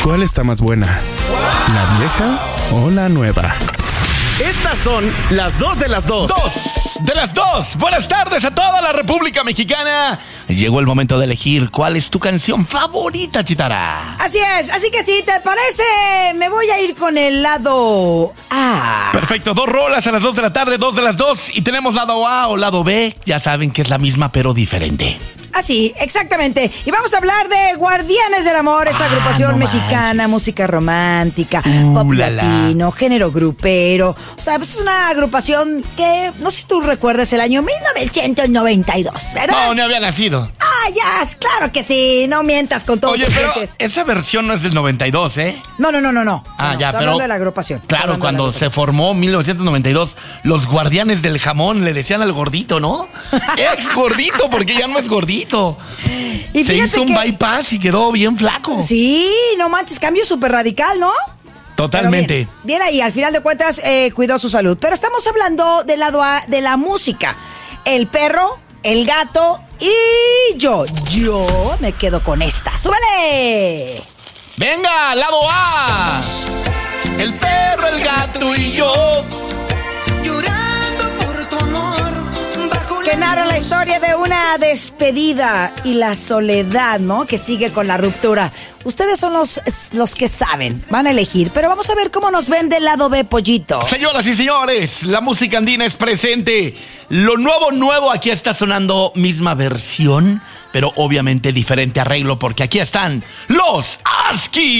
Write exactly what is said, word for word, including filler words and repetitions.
¿Cuál está más buena? ¿La vieja o la nueva? Estas son las dos de las dos. Dos de las dos. Buenas tardes a toda la República Mexicana. Llegó el momento de elegir cuál es tu canción favorita, Chitara. Así es, así que si te parece, me voy a ir con el lado A. Perfecto, dos rolas a las dos de la tarde, dos de las dos. Y tenemos lado A o lado B. Ya saben que es la misma pero diferente. Así, exactamente. Y vamos a hablar de Guardianes del Amor, esta Ah, agrupación no mexicana, manches. música romántica, Uh, pop la, la. latino, género grupero. O sea, pues es una agrupación que, no sé si tú recuerdas el año mil novecientos noventa y dos, ¿verdad? No, no había nacido. Ah, ya, claro que sí, no mientas con todos Oye, tus pero clientes. esa versión no es del noventa y dos, ¿eh? No, no, no, no, no. Ah, no, ya, estoy pero... hablando de la agrupación. Estoy Claro, hablando de la cuando agrupación. se formó en mil novecientos noventa y dos, los guardianes del jamón le decían al gordito, ¿no? Ex gordito, porque ya no es gordito. Y Se fíjate hizo un que- bypass y quedó bien flaco. Sí, no manches, cambio súper radical, ¿no? Totalmente. Pero bien, bien ahí, al final de cuentas eh, cuidó su salud. Pero estamos hablando del lado A de la música. El perro, el gato y yo. Yo me quedo con esta. ¡Súbele! Venga, lado A. El perro, el gato y yo. Llorando por tu amor bajo Que narra la historia de una despedida y la soledad, ¿no? Que sigue con la ruptura. Ustedes son los, los que saben, van a elegir. Pero vamos a ver cómo nos ven del lado B, Pollito. Señoras y señores, la música andina es presente. Lo nuevo, nuevo, aquí está sonando misma versión, pero obviamente diferente arreglo, porque aquí están los ASKI.